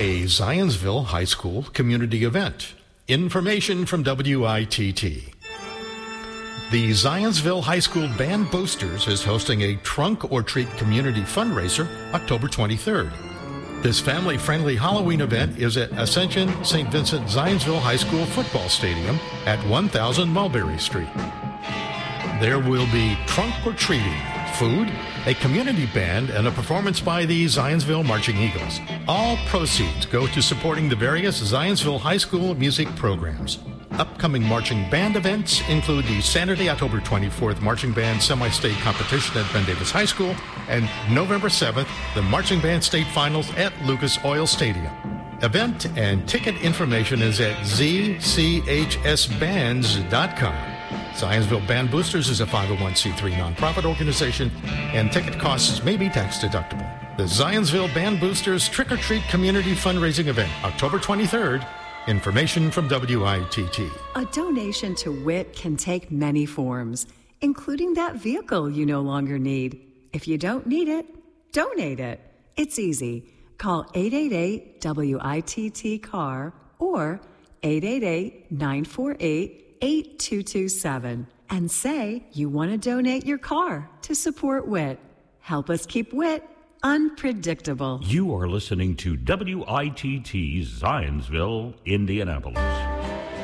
a Zionsville High School community event. Information from WITT. The Zionsville High School Band Boosters is hosting a Trunk or Treat community fundraiser October 23rd. This family-friendly Halloween event is at Ascension St. Vincent Zionsville High School Football Stadium at 1000 Mulberry Street. There will be trunk or treating, food, a community band, and a performance by the Zionsville Marching Eagles. All proceeds go to supporting the various Zionsville High School music programs. Upcoming marching band events include the Saturday, October 24th Marching Band Semi-State Competition at Ben Davis High School and November 7th, the Marching Band State Finals at Lucas Oil Stadium. Event and ticket information is at zchsbands.com. Zionsville Band Boosters is a 501c3 nonprofit organization, and ticket costs may be tax deductible. The Zionsville Band Boosters Trick or Treat Community Fundraising Event, October 23rd. Information from WITT. A donation to WIT can take many forms, including that vehicle you no longer need. If you don't need it, donate it. It's easy. Call 888-WITT-CAR or 888-948-8227 and say you want to donate your car to support WIT. Help us keep WIT unpredictable. You are listening to WITT Zionsville, Indianapolis.